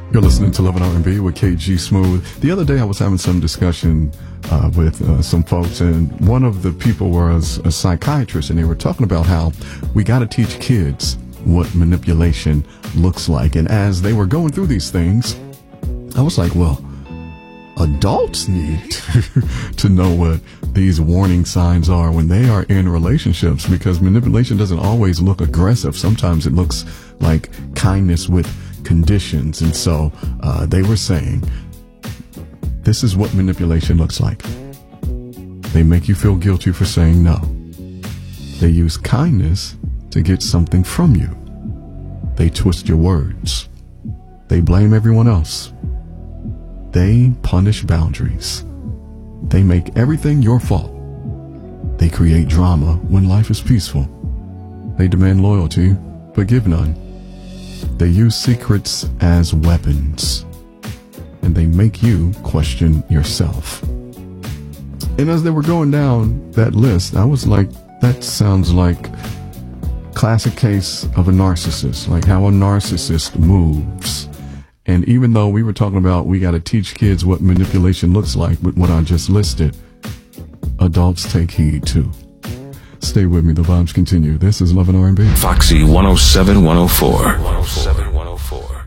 You're listening to Love and R&B with KG Smooth. The other day I was having some discussion with some folks, and one of the people was a psychiatrist, and they were talking about how we got to teach kids what manipulation looks like. And as they were going through these things, I was like, well, adults need to know what these warning signs are when they are in relationships, because manipulation doesn't always look aggressive. Sometimes it looks like kindness with conditions. And so they were saying, this is what manipulation looks like. They make you feel guilty for saying no. They use kindness to get something from you. They twist your words. They blame everyone else. They punish boundaries. They make everything your fault. They create drama when life is peaceful. They demand loyalty, but give none. They use secrets as weapons, and they make you question yourself. And as they were going down that list, I was like, that sounds like classic case of a narcissist, like how a narcissist moves. And even though we were talking about we got to teach kids what manipulation looks like with what I just listed, adults take heed too. Stay with me. The vibes continue. This is Love and R&B. Foxy 107 104. 107 104.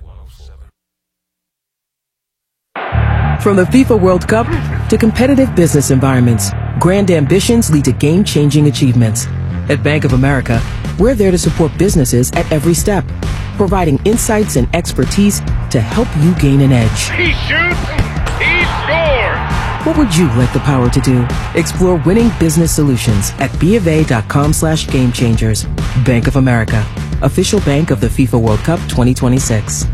From the FIFA World Cup to competitive business environments, grand ambitions lead to game-changing achievements. At Bank of America, we're there to support businesses at every step, providing insights and expertise to help you gain an edge. He shoots, he scores! What would you like the power to do? Explore winning business solutions at BofA.com/gamechangers. Bank of America, official bank of the FIFA World Cup 2026.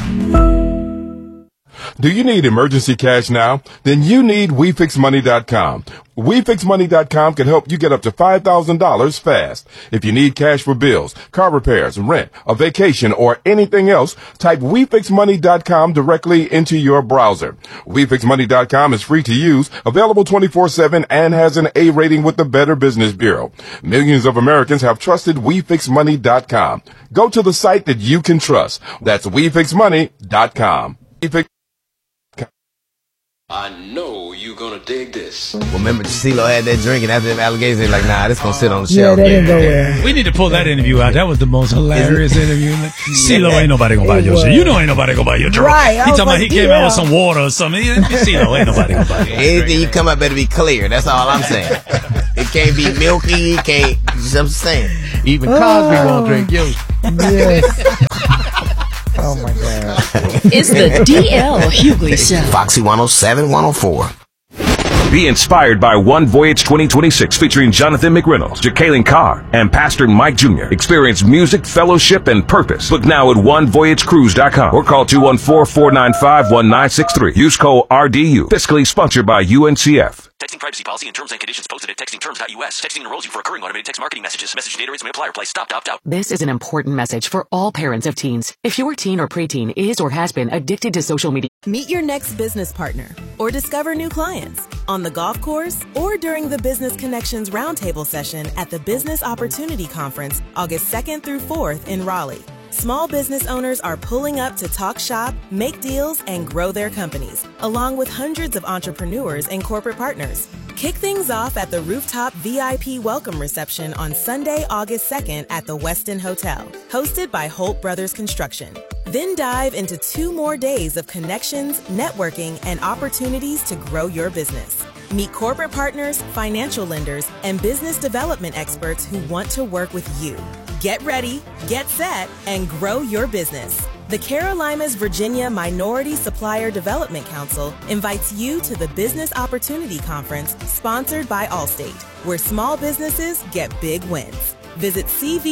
Do you need emergency cash now? Then you need WeFixMoney.com. WeFixMoney.com can help you get up to $5,000 fast. If you need cash for bills, car repairs, rent, a vacation, or anything else, type WeFixMoney.com directly into your browser. WeFixMoney.com is free to use, available 24/7, and has an A rating with the Better Business Bureau. Millions of Americans have trusted WeFixMoney.com. Go to the site that you can trust. That's WeFixMoney.com. I know you're gonna dig this. Well, remember CeeLo had that drink, and after them alligators, they're like, nah, this gonna sit on the shelf. Yeah, that didn't go well. We need to pull that interview out. That was the most hilarious interview. CeeLo ain't nobody gonna buy your shit. You know ain't nobody gonna buy your drink. Right. He talking about he came out with some water or something. CeeLo ain't nobody gonna buy your drink. Anything you come up better be clear. That's all I'm saying. It can't be milky. It can't. I'm saying. Even Cosby won't drink yours. Yes. Oh my God. It's the DL Hughley Show. Foxy 107 104. Be inspired by One Voyage 2026 featuring Jonathan McReynolds, Jacqueline Carr, and Pastor Mike Jr. Experience music, fellowship, and purpose. Book now at OneVoyageCruise.com or call 214-495-1963. Use code RDU. Fiscally sponsored by UNCF. Texting privacy policy and terms and conditions posted at textingterms.us. Texting enrolls you for recurring automated text marketing messages. Message data rates may apply. Reply stop, opt out. This is an important message for all parents of teens. If your teen or preteen is or has been addicted to social media, meet your next business partner or discover new clients on the golf course or during the Business Connections Roundtable session at the Business Opportunity Conference, August 2nd through 4th in Raleigh. Small business owners are pulling up to talk shop, make deals, and grow their companies, along with hundreds of entrepreneurs and corporate partners. Kick things off at the rooftop VIP welcome reception on Sunday, August 2nd at the Westin Hotel, hosted by Holt Brothers Construction. Then dive into 2 more days of connections, networking, and opportunities to grow your business. Meet corporate partners, financial lenders, and business development experts who want to work with you. Get ready, get set, and grow your business. The Carolinas, Virginia Minority Supplier Development Council invites you to the Business Opportunity Conference sponsored by Allstate, where small businesses get big wins. Visit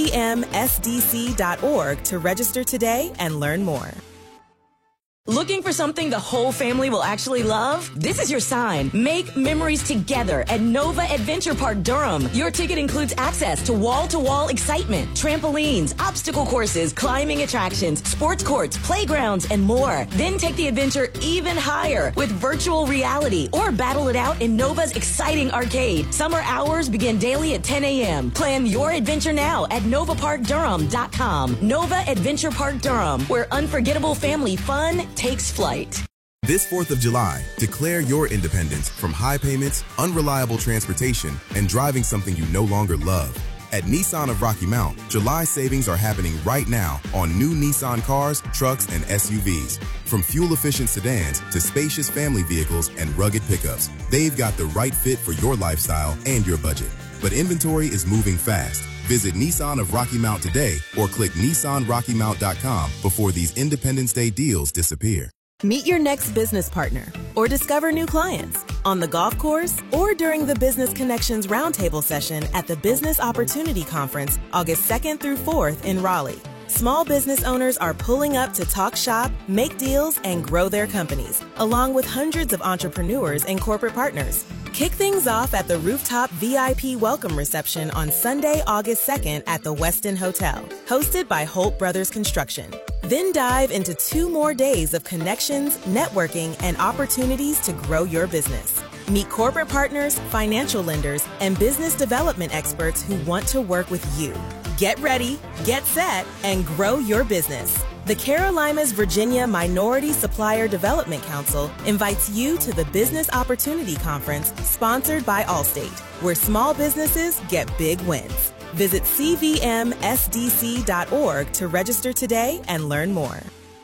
cvmsdc.org to register today and learn more. Looking for something the whole family will actually love? This is your sign. Make memories together at Nova Adventure Park Durham. Your ticket includes access to wall-to-wall excitement, trampolines, obstacle courses, climbing attractions, sports courts, playgrounds, and more. Then take the adventure even higher with virtual reality or battle it out in Nova's exciting arcade. Summer hours begin daily at 10 a.m. Plan your adventure now at NovaParkDurham.com. Nova Adventure Park Durham, where unforgettable family fun takes flight. This 4th of July, declare your independence from high payments, unreliable transportation, and driving something you no longer love. At Nissan of Rocky Mount, July savings are happening right now on new Nissan cars, trucks, and SUVs. From fuel-efficient sedans to spacious family vehicles and rugged pickups, they've got the right fit for your lifestyle and your budget. But inventory is moving fast. Visit Nissan of Rocky Mount today or click NissanRockyMount.com before these Independence Day deals disappear. Meet your next business partner or discover new clients on the golf course or during the Business Connections Roundtable session at the Business Opportunity Conference, August 2nd through 4th in Raleigh. Small business owners are pulling up to talk shop, make deals, and grow their companies, along with hundreds of entrepreneurs and corporate partners. Kick things off at the rooftop VIP welcome reception on Sunday, August 2nd at the Westin Hotel, hosted by Holt Brothers Construction. Then dive into 2 more days of connections, networking, and opportunities to grow your business. Meet corporate partners, financial lenders, and business development experts who want to work with you. Get ready, get set, and grow your business. The Carolinas, Virginia Minority Supplier Development Council invites you to the Business Opportunity Conference sponsored by Allstate, where small businesses get big wins. Visit cvmsdc.org to register today and learn more.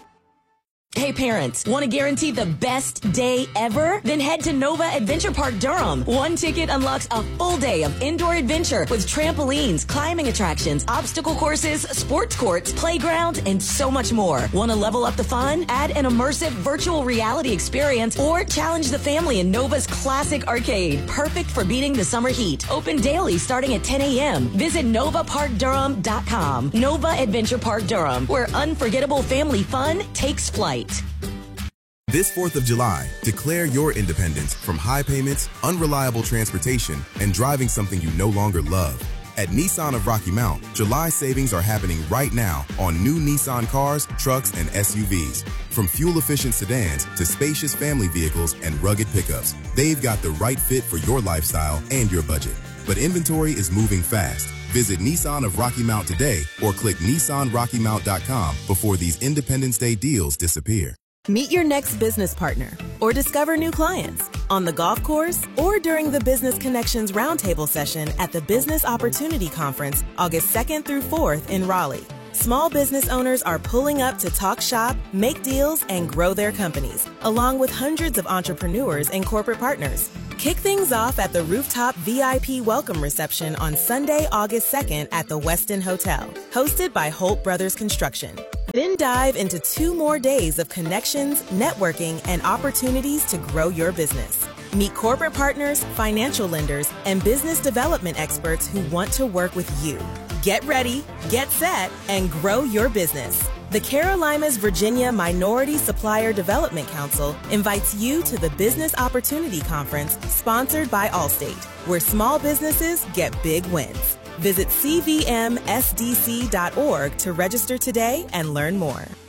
Hey parents, want to guarantee the best day ever? Then head to Nova Adventure Park Durham. 1 ticket unlocks a full day of indoor adventure with trampolines, climbing attractions, obstacle courses, sports courts, playground, and so much more. Want to level up the fun? Add an immersive virtual reality experience or challenge the family in Nova's classic arcade. Perfect for beating the summer heat. Open daily starting at 10 a.m. Visit NovaParkDurham.com. Nova Adventure Park Durham, where unforgettable family fun takes flight. This 4th of July, declare your independence from high payments, unreliable transportation, and driving something you no longer love. At Nissan of Rocky Mount, July savings are happening right now on new Nissan cars, trucks, and SUVs. From fuel-efficient sedans to spacious family vehicles and rugged pickups, they've got the right fit for your lifestyle and your budget. But inventory is moving fast. Visit Nissan of Rocky Mount today or click NissanRockyMount.com before these Independence Day deals disappear. Meet your next business partner or discover new clients on the golf course or during the Business Connections Roundtable session at the Business Opportunity Conference, August 2nd through 4th in Raleigh. Small business owners are pulling up to talk shop, make deals, and grow their companies, along with hundreds of entrepreneurs and corporate partners. Kick things off at the rooftop VIP welcome reception on Sunday, August 2nd at the Westin Hotel, hosted by Holt Brothers Construction. Then dive into 2 more days of connections, networking, and opportunities to grow your business. Meet corporate partners, financial lenders, and business development experts who want to work with you. Get ready, get set, and grow your business. The Carolinas, Virginia Minority Supplier Development Council invites you to the Business Opportunity Conference sponsored by Allstate, where small businesses get big wins. Visit cvmsdc.org to register today and learn more.